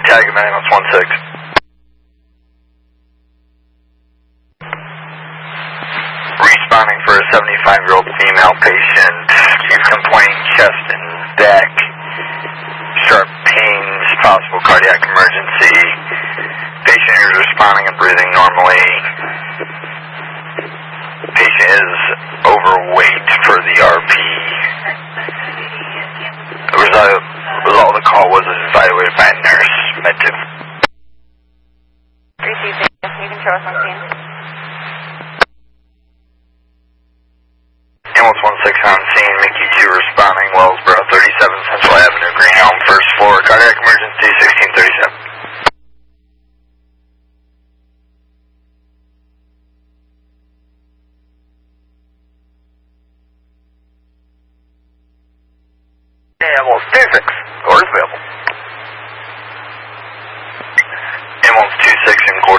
Tag him, ambulance 16. Responding for a 75-year-old female patient. She's complaining chest and back. Sharp pains, possible cardiac emergency. Patient is responding and breathing normally. Patient is overweight for the RP. The result of the call was evaluated by a nurse. Med-2. 326, you can show us on scene. Ambulance 16 on scene, Mickey 2 responding, Wellsboro 37 Central Avenue, Green Elm, first floor, cardiac emergency 1637. Ambulance 26, orders available. Ambulance 26 in court.